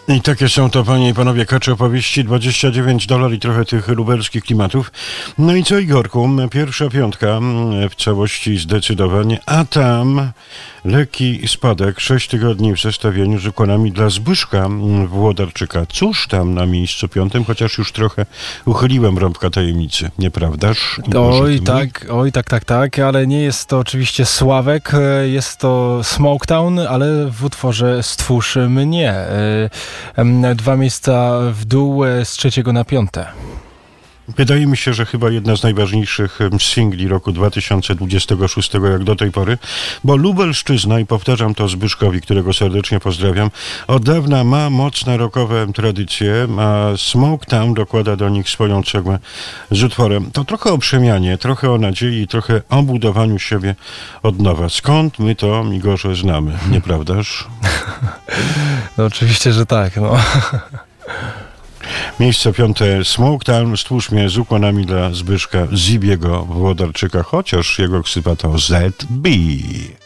I takie są to, panie i panowie, kacze opowieści. $29 i trochę tych lubelskich klimatów. No i co, Igorku? Pierwsza piątka w całości zdecydowanie, a tam lekki spadek, 6 tygodni w zestawieniu z układami dla Zbyszka Włodarczyka. Cóż tam na miejscu piątym, chociaż już trochę uchyliłem rąbka tajemnicy, nieprawdaż? Tak, ale nie jest to oczywiście Sławek, jest to Smoketown, ale w utworze Stwórz mnie. 2 miejsca w dół z 3 na 5. Wydaje mi się, że chyba jedna z najważniejszych singli roku 2026 jak do tej pory, bo Lubelszczyzna, i powtarzam to Zbyszkowi, którego serdecznie pozdrawiam, od dawna ma mocne rockowe tradycje, a Smoketown dokłada do nich swoją cegłę z utworem. To trochę o przemianie, trochę o nadziei, trochę o budowaniu siebie od nowa. Skąd my to, Igorze, znamy, nieprawdaż? No oczywiście, że tak, no. Miejsce piąte, Smoketown, Stwórz mnie z ukłonami dla Zbyszka Zibiego Włodarczyka, chociaż jego ksywa to ZB.